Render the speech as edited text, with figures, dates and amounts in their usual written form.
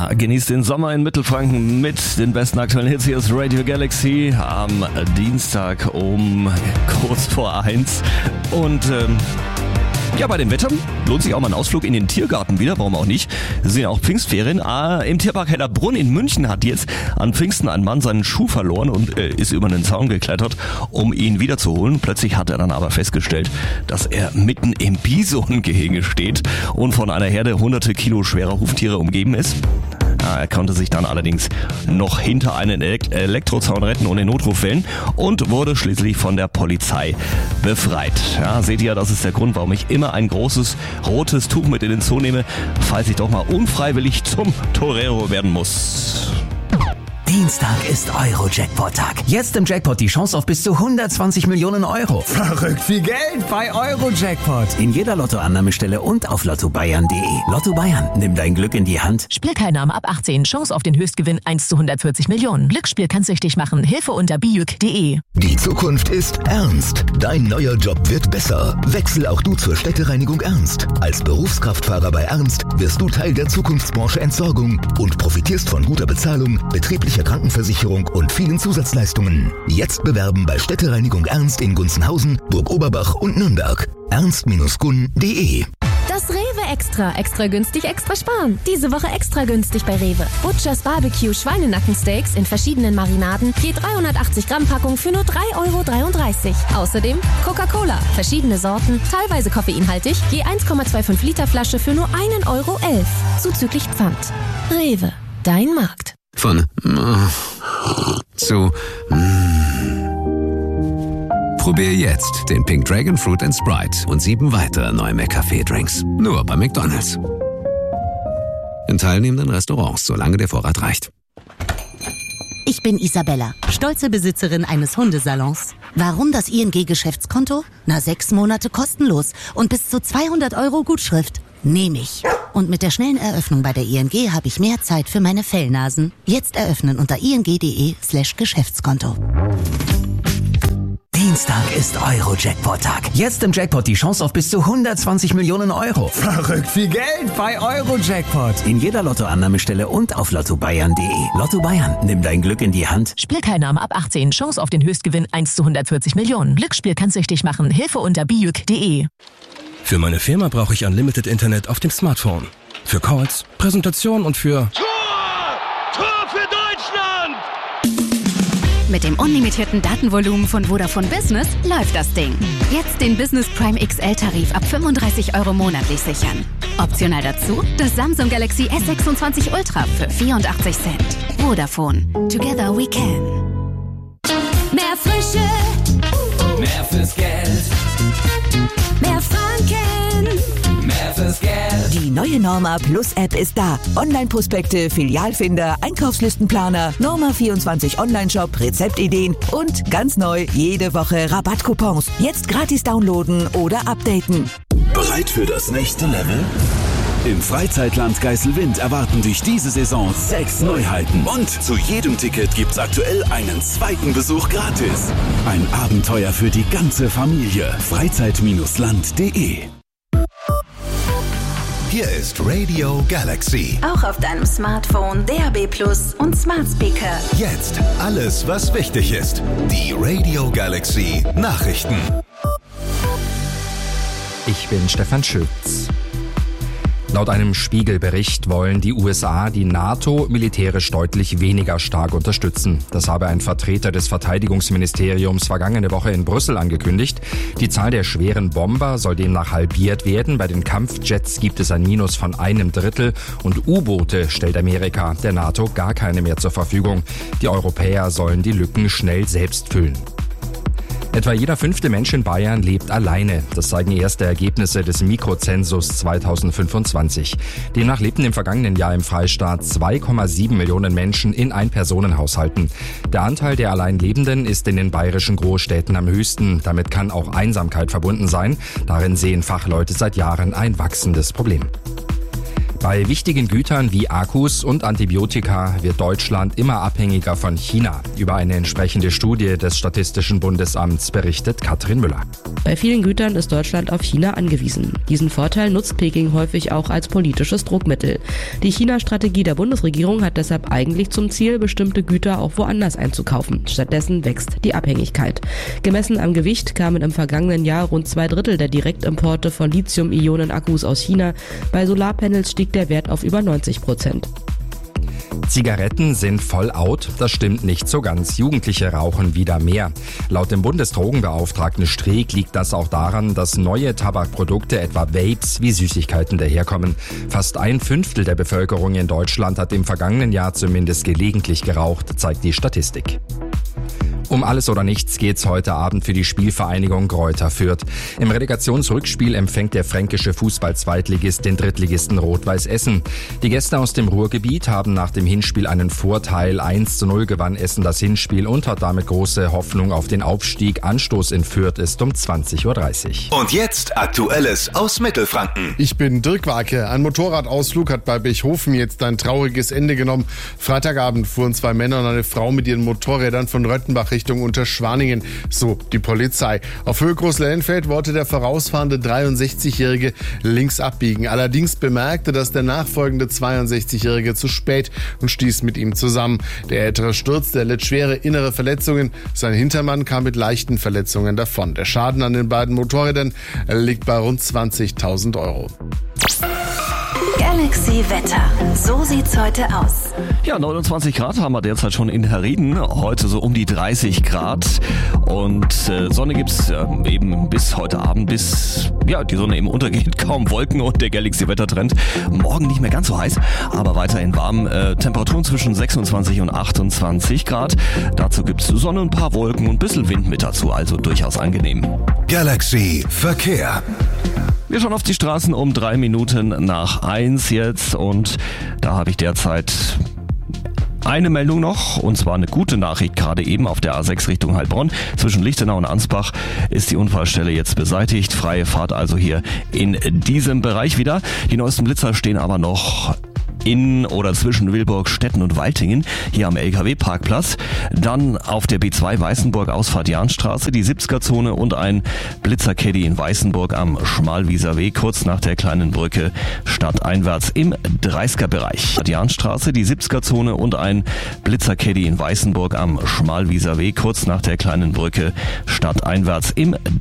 Ja, genießt den Sommer in Mittelfranken mit den besten aktuellen Hits. Hier ist Radio Galaxy am Dienstag um kurz vor 1. Und ja, bei dem Wetter lohnt sich auch mal ein Ausflug in den Tiergarten wieder, warum auch nicht. Es sind ja auch Pfingstferien. Im Tierpark Hellerbrunn in München hat jetzt an Pfingsten ein Mann seinen Schuh verloren und ist über einen Zaun geklettert, um ihn wiederzuholen. Plötzlich hat er dann aber festgestellt, dass er mitten im Bisongehege steht und von einer Herde hunderte Kilo schwerer Huftiere umgeben ist. Er konnte sich dann allerdings noch hinter einen Elektrozaun retten und den Notruf wählen und wurde schließlich von der Polizei befreit. Ja, seht ihr, das ist der Grund, warum ich immer ein großes rotes Tuch mit in den Zoo nehme, falls ich doch mal unfreiwillig zum Torero werden muss. Dienstag ist Euro-Jackpot-Tag. Jetzt im Jackpot die Chance auf bis zu 120 Millionen Euro. Verrückt viel Geld bei Euro-Jackpot. In jeder Lottoannahmestelle und auf lottobayern.de. Lotto Bayern, nimm dein Glück in die Hand. Spielteilnahme ab 18. Chance auf den Höchstgewinn 1 zu 140 Millionen. Glücksspiel kann süchtig machen. Hilfe unter biüc.de. Die Zukunft ist ernst. Dein neuer Job wird besser. Wechsel auch du zur Städtereinigung Ernst. Als Berufskraftfahrer bei Ernst wirst du Teil der Zukunftsbranche Entsorgung und profitierst von guter Bezahlung, betrieblicher Krankenversicherung und vielen Zusatzleistungen. Jetzt bewerben bei Städtereinigung Ernst in Gunzenhausen, Burg-Oberbach und Nürnberg. ernst-gun.de. Das Rewe Extra. Extra günstig, extra sparen. Diese Woche extra günstig bei Rewe. Butchers Barbecue Schweinenackensteaks in verschiedenen Marinaden. Je 380 Gramm Packung für nur 3,33 €. Außerdem Coca-Cola. Verschiedene Sorten, teilweise koffeinhaltig. Je 1,25 Liter Flasche für nur 1,11 €. Zuzüglich Pfand. Rewe. Dein Markt. Von zu Probier jetzt den Pink Dragon Fruit & Sprite und 7 weitere neue McCafé-Drinks. Nur bei McDonald's. In teilnehmenden Restaurants, solange der Vorrat reicht. Ich bin Isabella, stolze Besitzerin eines Hundesalons. Warum das ING-Geschäftskonto? 6 Monate kostenlos und bis zu 200 € Gutschrift. Nehme ich. Und mit der schnellen Eröffnung bei der ING habe ich mehr Zeit für meine Fellnasen. Jetzt eröffnen unter ing.de/Geschäftskonto. Dienstag ist Euro-Jackpot-Tag. Jetzt im Jackpot die Chance auf bis zu 120 Millionen Euro. Verrückt viel Geld bei Euro-Jackpot. In jeder Lottoannahmestelle und auf lottobayern.de. Lotto Bayern, nimm dein Glück in die Hand. Spielteilnahme ab 18. Chance auf den Höchstgewinn 1 zu 140 Millionen. Glücksspiel kann süchtig machen. Hilfe unter biüc.de. Für meine Firma brauche ich Unlimited Internet auf dem Smartphone. Für Calls, Präsentation und für... Tor für Deutschland! Mit dem unlimitierten Datenvolumen von Vodafone Business läuft das Ding. Jetzt den Business Prime XL-Tarif ab 35 € monatlich sichern. Optional dazu das Samsung Galaxy S26 Ultra für 84 Cent. Vodafone. Together we can. Mehr Frische. Mehr fürs Geld. Mehr Franken. Mehr fürs Geld. Die neue Norma Plus App ist da. Online-Prospekte, Filialfinder, Einkaufslistenplaner, Norma 24 Online-Shop, Rezeptideen und ganz neu jede Woche Rabattcoupons. Jetzt gratis downloaden oder updaten. Bereit für das nächste Level? Im Freizeitland Geiselwind erwarten dich diese Saison 6 Neuheiten. Und zu jedem Ticket gibt's aktuell einen zweiten Besuch gratis. Ein Abenteuer für die ganze Familie. Freizeit-land.de. Hier ist Radio Galaxy. Auch auf deinem Smartphone, DAB+ und Smart Speaker. Jetzt alles, was wichtig ist. Die Radio Galaxy Nachrichten. Ich bin Stefan Schütz. Laut einem Spiegel-Bericht wollen die USA die NATO militärisch deutlich weniger stark unterstützen. Das habe ein Vertreter des Verteidigungsministeriums vergangene Woche in Brüssel angekündigt. Die Zahl der schweren Bomber soll demnach halbiert werden. Bei den Kampfjets gibt es ein Minus von 1/3 und U-Boote stellt Amerika der NATO gar keine mehr zur Verfügung. Die Europäer sollen die Lücken schnell selbst füllen. Etwa jeder 5. Mensch in Bayern lebt alleine. Das zeigen erste Ergebnisse des Mikrozensus 2025. Demnach lebten im vergangenen Jahr im Freistaat 2,7 Millionen Menschen in Ein-Personen-Haushalten. Der Anteil der Alleinlebenden ist in den bayerischen Großstädten am höchsten. Damit kann auch Einsamkeit verbunden sein. Darin sehen Fachleute seit Jahren ein wachsendes Problem. Bei wichtigen Gütern wie Akkus und Antibiotika wird Deutschland immer abhängiger von China. Über eine entsprechende Studie des Statistischen Bundesamts berichtet Katrin Müller. Bei vielen Gütern ist Deutschland auf China angewiesen. Diesen Vorteil nutzt Peking häufig auch als politisches Druckmittel. Die China-Strategie der Bundesregierung hat deshalb eigentlich zum Ziel, bestimmte Güter auch woanders einzukaufen. Stattdessen wächst die Abhängigkeit. Gemessen am Gewicht kamen im vergangenen Jahr rund 2/3 der Direktimporte von Lithium-Ionen-Akkus aus China. Bei Solarpanels stieg der Wert auf über 90%. Zigaretten sind voll out? Das stimmt nicht so ganz. Jugendliche rauchen wieder mehr. Laut dem Bundesdrogenbeauftragten Streeck liegt das auch daran, dass neue Tabakprodukte, etwa Vapes, wie Süßigkeiten daherkommen. Fast 1/5 der Bevölkerung in Deutschland hat im vergangenen Jahr zumindest gelegentlich geraucht, zeigt die Statistik. Um alles oder nichts geht's heute Abend für die Spielvereinigung Greuther Fürth. Im Relegationsrückspiel empfängt der fränkische Fußball-Zweitligist den Drittligisten Rot-Weiß Essen. Die Gäste aus dem Ruhrgebiet haben nach dem Hinspiel einen Vorteil. 1:0 gewann Essen das Hinspiel und hat damit große Hoffnung auf den Aufstieg. Anstoß in Fürth ist um 20:30 Uhr. Und jetzt Aktuelles aus Mittelfranken. Ich bin Dirk Warke. Ein Motorradausflug hat bei Bechhofen jetzt ein trauriges Ende genommen. Freitagabend fuhren 2 Männer und eine Frau mit ihren Motorrädern von Röttenbach Richtung Unterschwaningen, so die Polizei. Auf Höhe Groß-Lellenfeld wollte der vorausfahrende 63-Jährige links abbiegen. Allerdings bemerkte das der nachfolgende 62-Jährige zu spät und stieß mit ihm zusammen. Der Ältere stürzte, er litt schwere innere Verletzungen. Sein Hintermann kam mit leichten Verletzungen davon. Der Schaden an den beiden Motorrädern liegt bei rund 20.000 €. Galaxy Wetter. So sieht's heute aus. Ja, 29 Grad haben wir derzeit schon in Herrieden. Heute so um die 30 Grad. Und Sonne gibt's eben bis heute Abend, bis die Sonne eben untergeht. Kaum Wolken und der Galaxy Wettertrend. Morgen nicht mehr ganz so heiß, aber weiterhin warm. Temperaturen zwischen 26 und 28 Grad. Dazu gibt's Sonne, ein paar Wolken und ein bisschen Wind mit dazu. Also durchaus angenehm. Galaxy Verkehr. Wir schauen auf die Straßen um 3 Minuten nach 1 jetzt und da habe ich derzeit eine Meldung noch, und zwar eine gute Nachricht. Gerade eben auf der A6 Richtung Heilbronn zwischen Lichtenau und Ansbach ist die Unfallstelle jetzt beseitigt. Freie Fahrt also hier in diesem Bereich wieder. Die neuesten Blitzer stehen aber noch in oder zwischen Wilburg, Stetten und Waltingen, hier am LKW-Parkplatz. Dann auf der B2 Weißenburg Ausfahrt Jahnstraße, die 70er-Zone und ein Blitzercaddy in Weißenburg am Schmalwieser Weg, kurz nach der kleinen Brücke stadteinwärts im 30er-Bereich. Jahnstraße, die 70er-Zone und ein Blitzercaddy in Weißenburg am Schmalwieser Weg, kurz nach der kleinen Brücke stadteinwärts im